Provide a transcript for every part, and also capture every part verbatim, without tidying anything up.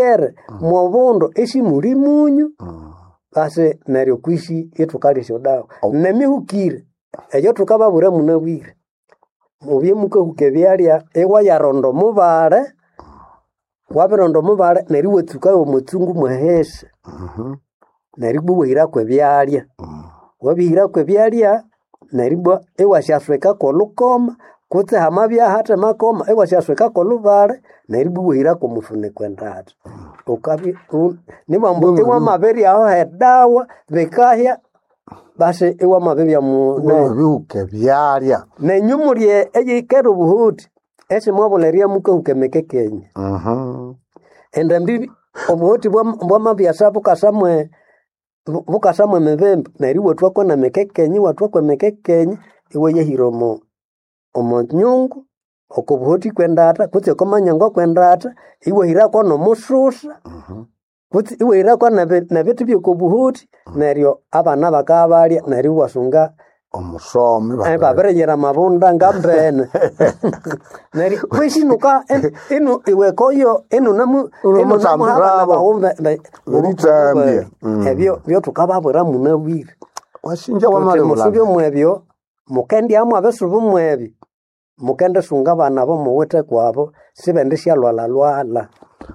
ikere mwobondo esi muri munyu base neryo kwishi etukalisho dawa nemihukire eyo tukababura munabwire mubye mukahuke byalya ewa yarondo mubale wabirondo mubale neriwe tukayo mutsungu mwehese Mhm. neribu wihira kwe byalya wabihira kwe byalya neribu ewa shafrika kolukoma kutse hamabya hata makoma ewa shafrika kolubale neribu wihira ko mufune kwendata ukabi niba mbuti wa maberi aho hedawa bekahya base ewa maberi ya mu bihuke byalya nenyumurie eyikera ubuhuti ese mwaboleria mukahuke mekekenye Mhm. ende mbi obuhuti bwa bwa mabyasa bukasamwe bukasamwe mebembe neriwe twako na mekekenye watwako mekekenye iwe yehiromo omonyungu okubuhuti kwendata kutse komanyango kwendata iwe hirako no mususa Mhm. kutse iwe hirako na be- na bitu byokubuhuti neryo abana bakabalya neryo wasunga Omusomi Eh, baberenyera mabunda ngambene neri kwishinuka en- inu iwe koyo inu namu Unu inu namu mutambirabo. haba bahumbe Uritambia. Mm. ebyo byo tukababura munabwire washinja wamale musubyo mwebyo mukendi amwe abesubu mwebyo mukende sunga abana bo muwete kwabo sibende shalwala lwala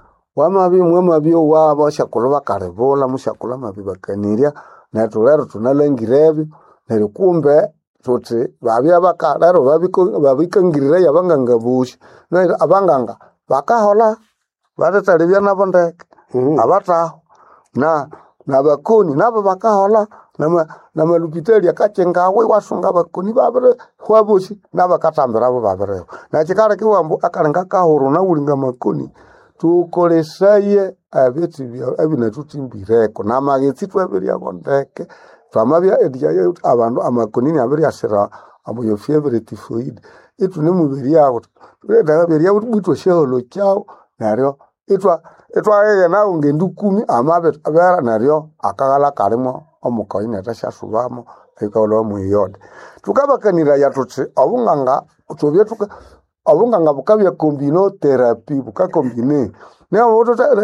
wamabi mwamabi wabo shakulu bakarebola mushakula mabi bakanirya natulero tunalengirebyo neryo kumbe tuti babya bakalero babiko babikangirira yabanganga bushi neryo abanganga bakahola batetalebya nabo ndeke Mhm. abataho na nabakoni nabo bakahola nama namalupiteli akachengawe wasunga bakoni babere hwabushi nabakatambira abo babere na chikara kiwambu akalenga kahoro na ulinga makoni tukolesaye abeti bya abinatutimbireko namagetsi tweberia kondeke twamabya edia yetu abantu amakonini abiri asira abo yo favorite food itu ne mubiri yawo tureda beri yawo butwa sheholo chao naryo itwa itwa yeye na ungendu kumi amabe abera naryo akagala kalimo omukoyi netashasubamo ikolo muyode tukabakanira yatutse obunganga tubye tuka obunganga bukabya kombino therapy bukakombine nabo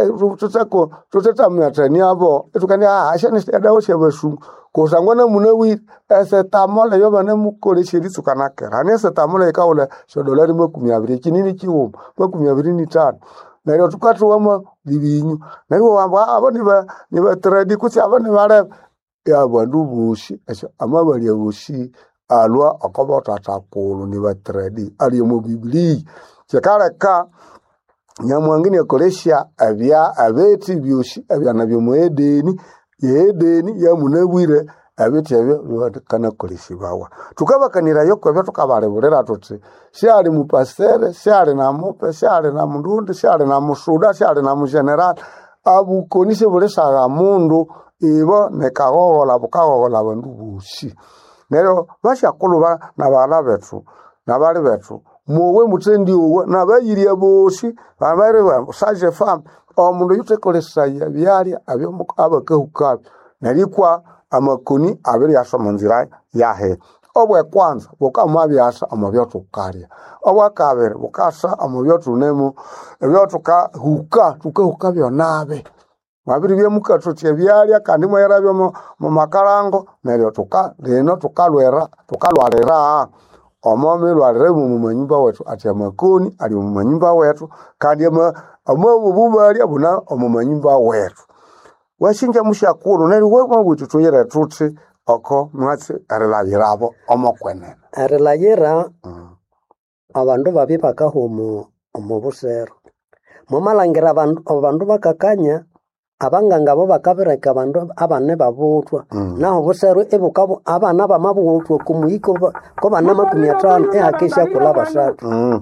tutako tutata mnatani abo etukani ah ashani dawo shebesu kusangwana munewi esetamol yo bane mukolesheri tukanakera ne esetamol ikaula shodolari makumi abiri kinini kiwo makumi abiri ni tano neryo tukatu wama libinyu neryo wamba abo niba niba trade kuti abo nibale ya bandu bushi esho amabali bushi alwa akobota takulu niba trade ali mu biblia chekareka nyamwangine kolesha abya abeti byoshi abyana byo mu edeni yedeni ya munabwire abeti abyo kana kolesha bawa tukabakanira yoko byo tukabareburera tutsi shali mu pasere shali na mupe shali na mundundi shali na musuda shali na mu general abu konise bulesa mundu ibo nekagogola bukagogola bandu bushi nero bashakuluba nabala betu nabali betu muwe mutendi uwe nabayiriye boshi babare saje fam omundu yutekolesa byali abyo abakahuka nalikwa amakoni abiri ashamanzira yahe obwe kwanza bukamwabyasha amabyo tukarya obwa kabere bukasha amabyo tunemu ebyo tuka huka tukahuka byonabe mabiri bye mukatotye byalya kandi mwera byo mu makarango neryo tuka leno tukalwera tukalwalera omome lwalere mu manyumba wetu ati amakoni ali mu manyumba wetu kandi ama amabu bubali abuna mu manyumba wetu washinja mushakuru neri wewe wetu tuyere tutsi oko mwatsi arelagirabo omokwene arelayera mm. abandu babi bakahumu omubusero mumalangira abandu abandu bakakanya abanganga bo bakabireka abandu abane babutwa Mm. naho busero ebukabo abana bamabutwa kumuyiko ko bana makumi atano ehakisha kulaba satu mm.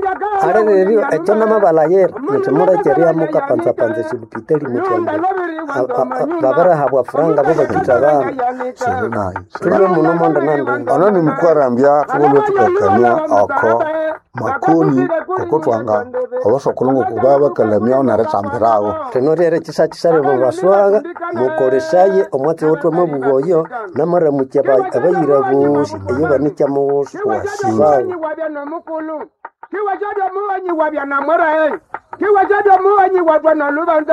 arerero echo namabalayera mutemura cheria muka panza panza silupiteli mutembo babara habwa franga bo bakitabana Sirinai tulwe muno mondo nando anani mukwarambya tubone tukakanya oko makoni kokotwanga abasokolongo kubaba kalamya onaretambirawo tenorere chisa chisare bo baswaga mukoreshaye omwate otwe mabugoyo namara mukyaba abayira bushi eyo banikya mushi washiba kiwa jodo muwanyi wabya na mora eh kiwa jodo muwanyi wadwa na lubanza